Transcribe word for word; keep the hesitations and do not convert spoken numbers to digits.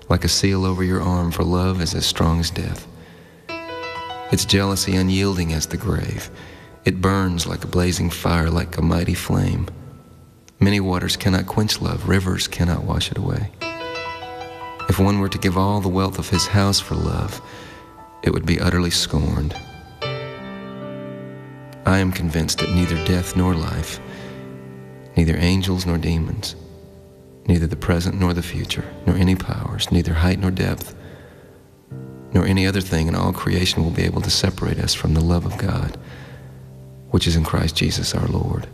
like a seal over your arm, for love is as strong as death. Its jealousy unyielding as the grave. It burns like a blazing fire, like a mighty flame. Many waters cannot quench love, rivers cannot wash it away. If one were to give all the wealth of his house for love, it would be utterly scorned. I am convinced that neither death nor life, neither angels nor demons, neither the present nor the future, nor any powers, neither height nor depth, nor any other thing in all creation will be able to separate us from the love of God, which is in Christ Jesus our Lord.